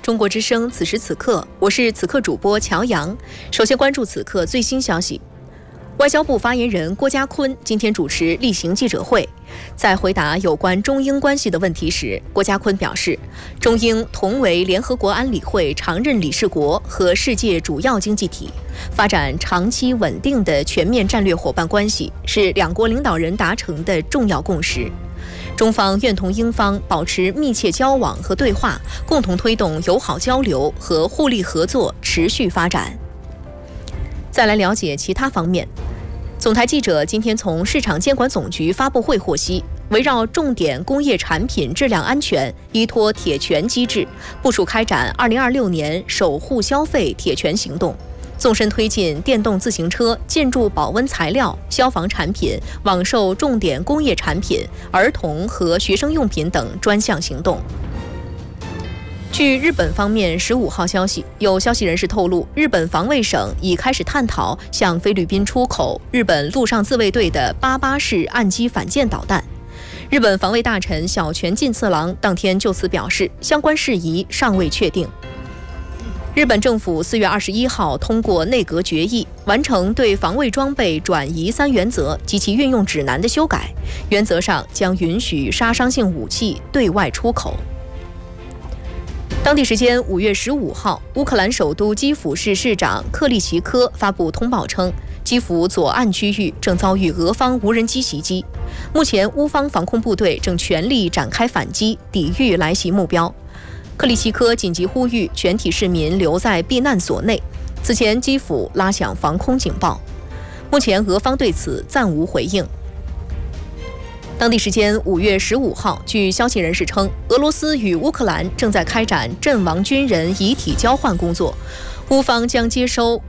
中国之声，此时此刻，我是此刻主播乔阳。首先关注此刻最新消息。外交部发言人郭家坤今天主持例行记者会，在回答有关中英关系的问题时，郭家坤表示，中英同为联合国安理会常任理事国和世界主要经济体，发展长期稳定的全面战略伙伴关系是两国领导人达成的重要共识。中方愿同英方保持密切交往和对话，共同推动友好交流和互利合作持续发展。再来了解其他方面。总台记者今天从市场监管总局发布会获悉，围绕重点工业产品质量安全，依托铁拳机制，部署开展2026年守护消费铁拳行动，纵深推进电动自行车、建筑保温材料、消防产品、网售重点工业产品、儿童和学生用品等专项行动。据日本方面15号消息，有消息人士透露，日本防卫省已开始探讨向菲律宾出口日本陆上自卫队的88式岸基反舰导弹。日本防卫大臣小泉进次郎当天就此表示，相关事宜尚未确定。日本政府4月21号通过内阁决议，完成对防卫装备转移3原则及其运用指南的修改，原则上将允许杀伤性武器对外出口。当地时间5月15号，乌克兰首都基辅市市长克利奇科发布通报称，基辅左岸区域正遭遇俄方无人机袭击，目前乌方防空部队正全力展开反击，抵御来袭目标。克利奇科紧急呼吁全体市民留在避难所内。此前，基辅拉响防空警报，目前俄方对此暂无回应。当地时间5月15号，据消息人士称，俄罗斯与乌克兰正在开展阵亡军人遗体交换工作，乌方将接收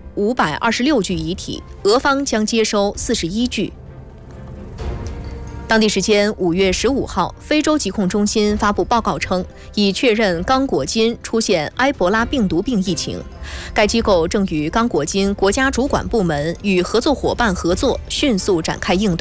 526具遗体，俄方将接收41具。当地时间5月15号，非洲疾控中心发布报告称，已确认刚果金出现埃博拉病毒病疫情。该机构正与刚果金国家主管部门与合作伙伴合作，迅速展开应对。